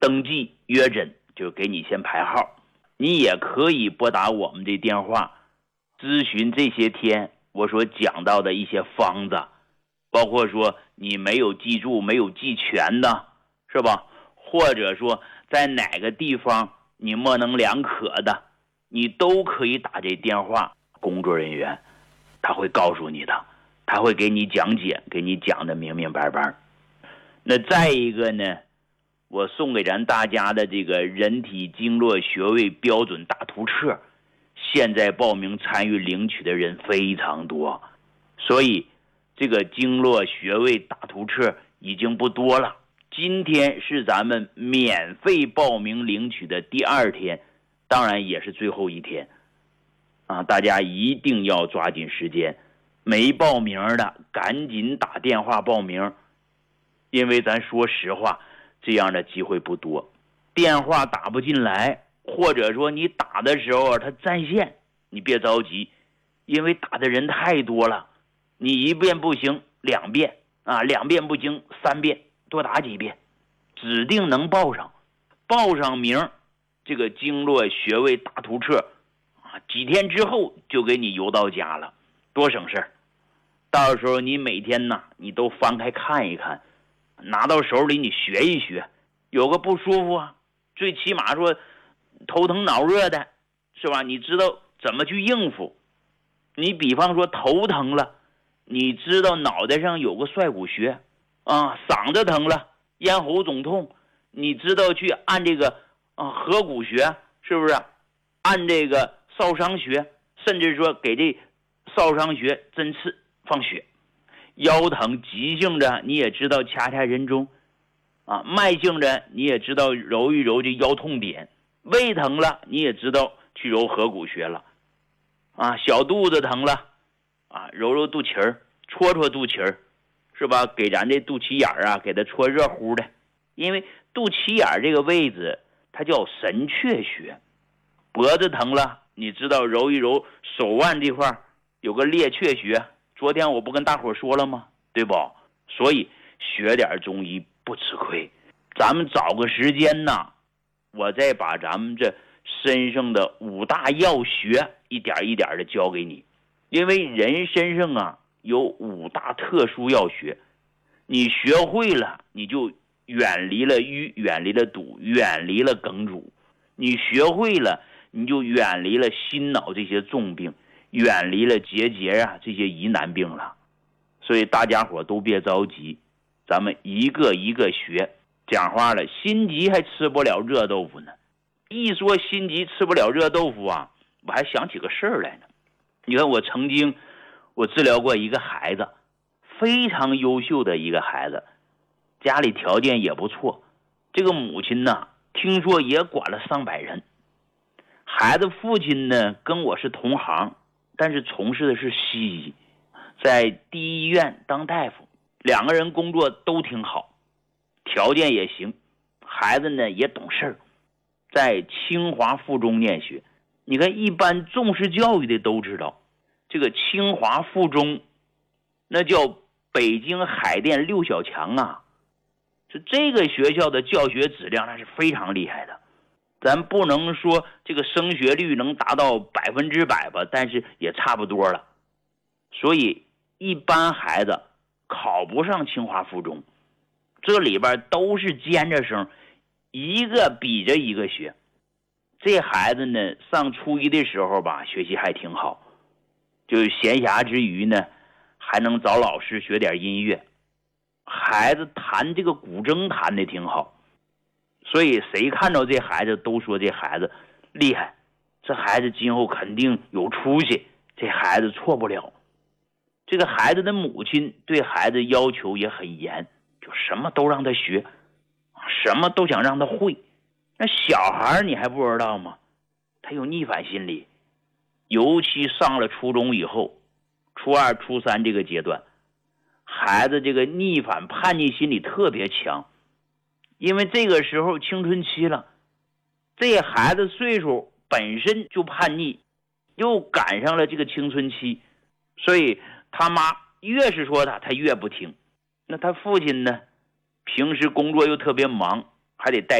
登记约诊，就给你先排号。你也可以拨打我们的电话咨询这些天我所讲到的一些方子，包括说你没有记住没有记全的，是吧？或者说在哪个地方你模棱两可的，你都可以打这电话，工作人员他会告诉你的，他会给你讲解，给你讲的明明白白。那再一个呢，我送给咱大家的这个人体经络穴位标准大图册，现在报名参与领取的人非常多，所以这个经络穴位大图册已经不多了。今天是咱们免费报名领取的第2天，当然也是最后一天啊！大家一定要抓紧时间，没报名的赶紧打电话报名，因为咱说实话，这样的机会不多。电话打不进来，或者说你打的时候他占线，你别着急，因为打的人太多了，你1遍不行2遍啊，2遍不行3遍，多打几遍，指定能报上。报上名，这个经络穴位大图册啊，几天之后就给你邮到家了，多省事儿。到时候你每天呢，你都翻开看一看，拿到手里你学一学，有个不舒服啊，最起码说头疼脑热的，是吧？你知道怎么去应付。你比方说头疼了，你知道脑袋上有个帅骨穴啊，嗓子疼了，咽喉肿痛，你知道去按这个合谷穴，是不是？按这个少商穴，甚至说给这少商穴针刺放血。腰疼急性的你也知道掐掐人中啊，慢性的你也知道揉一揉这腰痛点，胃疼了你也知道去揉合谷穴了啊，小肚子疼了啊，揉揉肚脐儿，戳戳肚脐儿，是吧？给咱这肚脐眼啊给它戳热乎的，因为肚脐眼这个位置它叫神阙穴。脖子疼了你知道揉一揉手腕这块有个列阙穴，昨天我不跟大伙说了吗？对不？所以学点中医不吃亏。咱们找个时间呢，我再把咱们这身上的5大要穴一点一点的教给你。因为人身上啊有5大特殊要穴，你学会了你就远离了瘀，远离了堵，远离了梗阻。你学会了你就远离了心脑这些重病，远离了结节啊这些疑难病了。所以大家伙都别着急，咱们一个一个学。讲话了，心急还吃不了热豆腐呢。一说心急吃不了热豆腐啊，我还想起个事儿来呢。你看我曾经治疗过一个孩子，非常优秀的一个孩子，家里条件也不错，这个母亲呢听说也管了上百人。孩子父亲呢跟我是同行，但是从事的是西医，在第一医院当大夫，2个人工作都挺好，条件也行，孩子呢也懂事儿，在清华附中念学。你看一般重视教育的都知道，这个清华附中那叫北京海淀6小强啊，是这个学校的教学质量那是非常厉害的。咱不能说这个升学率能达到100%吧，但是也差不多了。所以一般孩子考不上清华附中，这里边都是尖着生，一个比着一个学。这孩子呢上初一的时候吧，学习还挺好，就是闲暇之余呢还能找老师学点音乐。孩子弹这个古筝弹得挺好，所以谁看到这孩子都说这孩子厉害，这孩子今后肯定有出息，这孩子错不了。这个孩子的母亲对孩子要求也很严，就什么都让他学，什么都想让他会。那小孩你还不知道吗？他有逆反心理，尤其上了初中以后，初2、初3这个阶段，孩子这个逆反叛逆心理特别强。因为这个时候青春期了，这孩子岁数本身就叛逆，又赶上了这个青春期，所以他妈越是说他越不听。那他父亲呢，平时工作又特别忙，还得带